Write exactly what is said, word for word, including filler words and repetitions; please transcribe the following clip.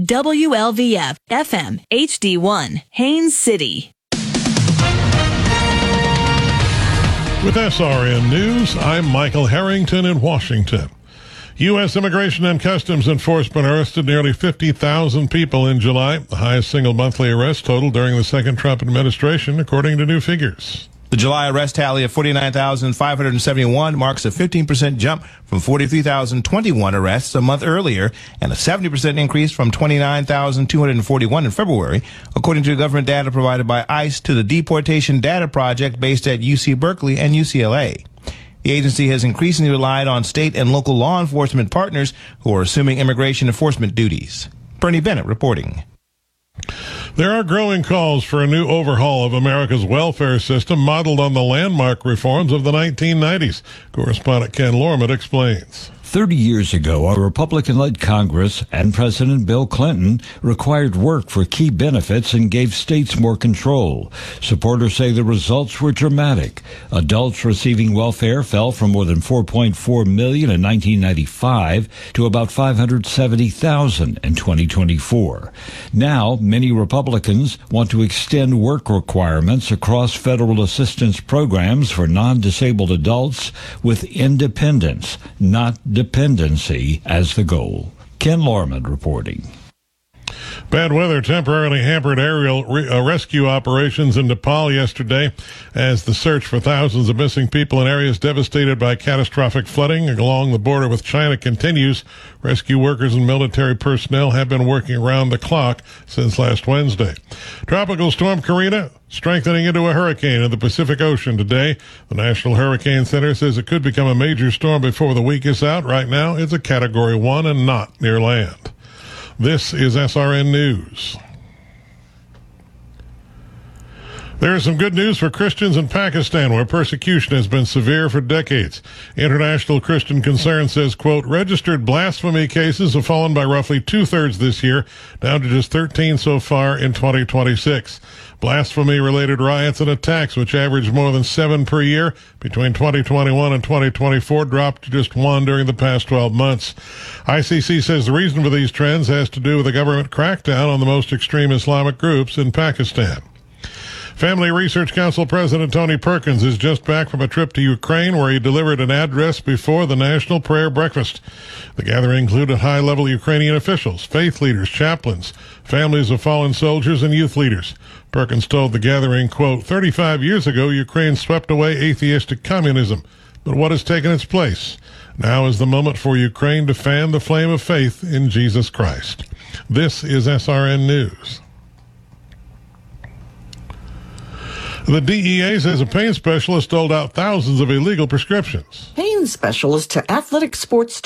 W L V F F M H D one, Haines City. With S R N News, I'm Michael Harrington in Washington. U S Immigration and Customs Enforcement arrested nearly fifty thousand people in July, the highest single monthly arrest total during the second Trump administration, according to new figures. The July arrest tally of forty-nine thousand five hundred seventy-one marks a fifteen percent jump from forty-three thousand twenty-one arrests a month earlier and a seventy percent increase from twenty-nine thousand two hundred forty-one in February, according to government data provided by ICE to the Deportation Data Project based at U C Berkeley and U C L A. The agency has increasingly relied on state and local law enforcement partners who are assuming immigration enforcement duties. Bernie Bennett reporting. There are growing calls for a new overhaul of America's welfare system modeled on the landmark reforms of the nineteen nineties. Correspondent Ken Lorman explains. Thirty years ago, a Republican-led Congress and President Bill Clinton required work for key benefits and gave states more control. Supporters say the results were dramatic. Adults receiving welfare fell from more than four point four million in nineteen ninety-five to about five hundred seventy thousand in twenty twenty-four. Now, many Republicans want to extend work requirements across federal assistance programs for non-disabled adults with independence, not dependency, as the goal. Ken Lorman reporting. Bad weather temporarily hampered aerial re- uh, rescue operations in Nepal yesterday as the search for thousands of missing people in areas devastated by catastrophic flooding along the border with China continues. Rescue workers and military personnel have been working around the clock since last Wednesday. Tropical storm Karina strengthening into a hurricane in the Pacific Ocean today. The National Hurricane Center says it could become a major storm before the week is out. Right now, it's a Category one and not near land. This is S R N News. There is some good news for Christians in Pakistan, where persecution has been severe for decades. International Christian Concern says, quote, registered blasphemy cases have fallen by roughly two-thirds this year, down to just thirteen so far in twenty twenty-six. Blasphemy-related riots and attacks, which averaged more than seven per year between twenty twenty-one and twenty twenty-four, dropped to just one during the past twelve months. I C C says the reason for these trends has to do with the government crackdown on the most extreme Islamic groups in Pakistan. Family Research Council President Tony Perkins is just back from a trip to Ukraine where he delivered an address before the National Prayer Breakfast. The gathering included high-level Ukrainian officials, faith leaders, chaplains, families of fallen soldiers, and youth leaders. Perkins told the gathering, quote, thirty-five years ago, Ukraine swept away atheistic communism. But what has taken its place? Now is the moment for Ukraine to fan the flame of faith in Jesus Christ. This is S R N News. The D E A says a pain specialist doled out thousands of illegal prescriptions. Pain specialist to athletic sports